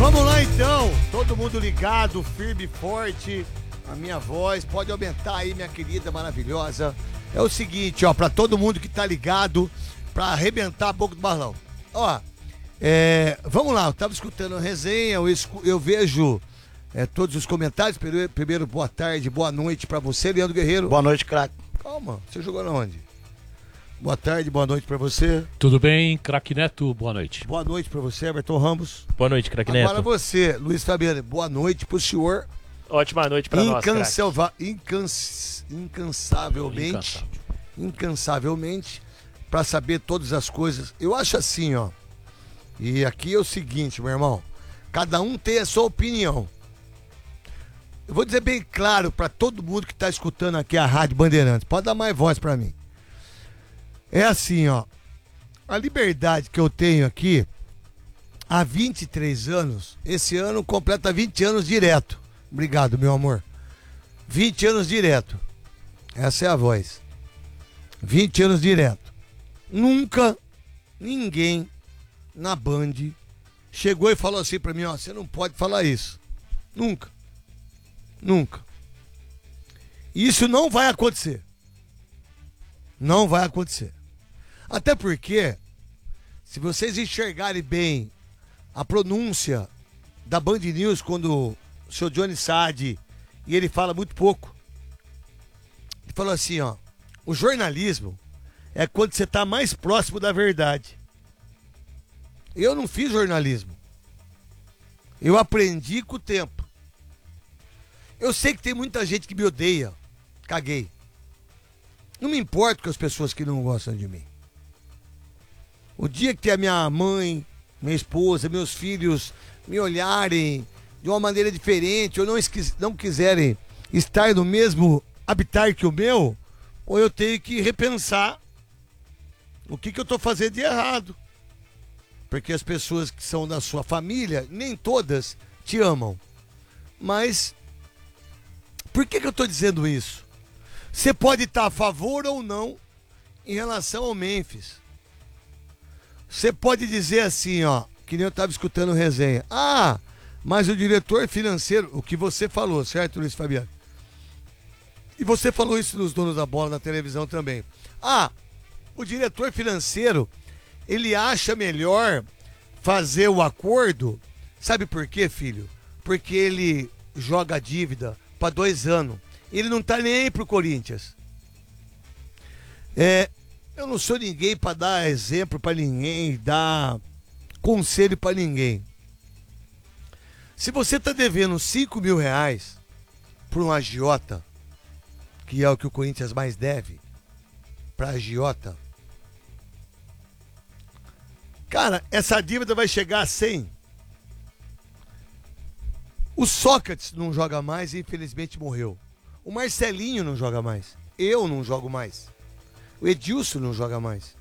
Vamos lá então, todo mundo ligado, firme e forte. A minha voz pode aumentar aí, minha querida maravilhosa. É o seguinte, ó, pra todo mundo que tá ligado, pra arrebentar a boca do balão. Ó, vamos lá, eu tava escutando a resenha, eu vejo todos os comentários. Primeiro, boa tarde, boa noite pra você, Leandro Guerreiro. Boa noite, craque. Calma, você jogou na onde? Boa tarde, boa noite pra você. Tudo bem, craque Neto? Boa noite. Boa noite pra você, Everton Ramos. Boa noite, craque Neto. Agora você, Luiz Fabiano, boa noite pro senhor. Ótima noite pra nós, incansavelmente, pra saber todas as coisas. Eu acho assim, ó. E aqui é o seguinte, meu irmão. Cada um tem a sua opinião. Eu vou dizer bem claro pra todo mundo que tá escutando aqui a Rádio Bandeirantes. Pode dar mais voz pra mim. É assim, ó. A liberdade que eu tenho aqui há 23 anos, esse ano completa 20 anos direto. Obrigado, meu amor. 20 anos direto. Essa é a voz. 20 anos direto. Nunca ninguém na Band chegou e falou assim pra mim, ó, você não pode falar isso. Nunca. Nunca. Isso não vai acontecer. Não vai acontecer. Até porque, se vocês enxergarem bem a pronúncia da Band News quando o senhor Johnny Saad, e ele fala muito pouco, ele falou assim, ó, o jornalismo é quando você está mais próximo da verdade. Eu não fiz jornalismo. Eu aprendi com o tempo. Eu sei que tem muita gente que me odeia. Caguei. Não me importo com as pessoas que não gostam de mim. O dia que a minha mãe, minha esposa, meus filhos me olharem de uma maneira diferente ou não quiserem estar no mesmo habitat que o meu, ou eu tenho que repensar o que eu estou fazendo de errado. Porque as pessoas que são da sua família, nem todas te amam. Mas, por que eu estou dizendo isso? Você pode estar a favor ou não em relação ao Memphis. Você pode dizer assim, ó, que nem eu estava escutando resenha. Ah, mas o diretor financeiro, o que você falou, certo, Luiz Fabiano? E você falou isso nos Donos da Bola na televisão também. Ah, o diretor financeiro, ele acha melhor fazer o acordo. Sabe por quê, filho? Porque ele joga a dívida para 2 anos. Ele não tá nem aí pro Corinthians. Eu não sou ninguém para dar exemplo para ninguém, dar conselho para ninguém. Se você tá devendo 5 mil reais para um agiota, que é o que o Corinthians mais deve, para agiota, cara, essa dívida vai chegar a 100. O Sócrates não joga mais e infelizmente morreu. O Marcelinho não joga mais. Eu não jogo mais. O Edilson não joga mais.